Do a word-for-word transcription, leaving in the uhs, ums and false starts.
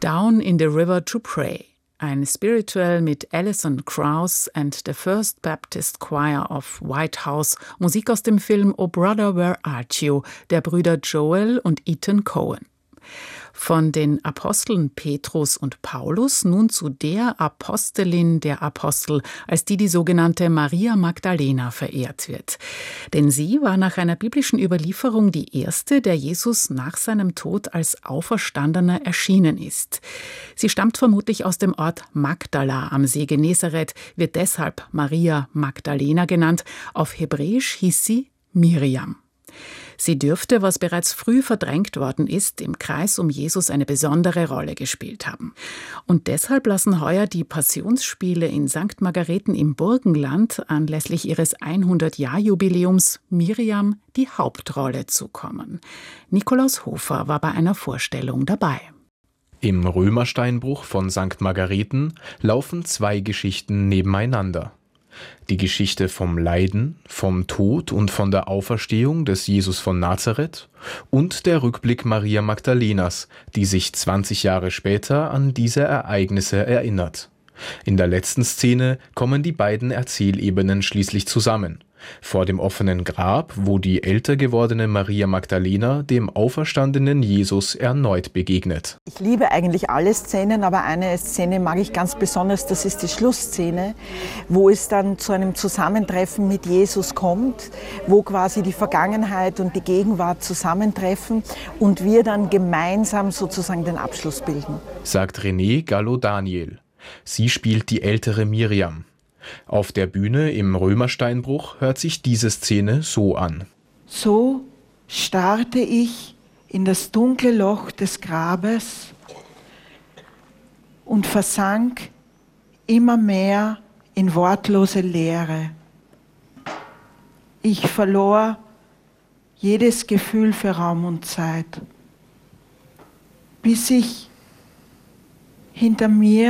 Down in the River to Pray. Ein Spiritual mit Alison Krauss and the First Baptist Choir of White House, Musik aus dem Film Oh Brother, Where Art You, der Brüder Joel und Ethan Coen. Von den Aposteln Petrus und Paulus nun zu der Apostelin der Apostel, als die die sogenannte Maria Magdalena verehrt wird. Denn sie war nach einer biblischen Überlieferung die erste, der Jesus nach seinem Tod als Auferstandener erschienen ist. Sie stammt vermutlich aus dem Ort Magdala am See Genezareth, wird deshalb Maria Magdalena genannt. Auf Hebräisch hieß sie Miriam. Sie dürfte, was bereits früh verdrängt worden ist, im Kreis um Jesus eine besondere Rolle gespielt haben. Und deshalb lassen heuer die Passionsspiele in Sankt Margarethen im Burgenland anlässlich ihres hundert-Jahr-Jubiläums Miriam die Hauptrolle zukommen. Nikolaus Hofer war bei einer Vorstellung dabei. Im Römersteinbruch von Sankt Margarethen laufen zwei Geschichten nebeneinander. Die Geschichte vom Leiden, vom Tod und von der Auferstehung des Jesus von Nazareth und der Rückblick Maria Magdalenas, die sich zwanzig Jahre später an diese Ereignisse erinnert. In der letzten Szene kommen die beiden Erzählebenen schließlich zusammen. Vor dem offenen Grab, wo die älter gewordene Maria Magdalena dem auferstandenen Jesus erneut begegnet. Ich liebe eigentlich alle Szenen, aber eine Szene mag ich ganz besonders, das ist die Schlussszene, wo es dann zu einem Zusammentreffen mit Jesus kommt, wo quasi die Vergangenheit und die Gegenwart zusammentreffen und wir dann gemeinsam sozusagen den Abschluss bilden. Sagt René Gallo-Daniel. Sie spielt die ältere Miriam. Auf der Bühne im Römersteinbruch hört sich diese Szene so an. So starrte ich in das dunkle Loch des Grabes und versank immer mehr in wortlose Leere. Ich verlor jedes Gefühl für Raum und Zeit, bis ich hinter mir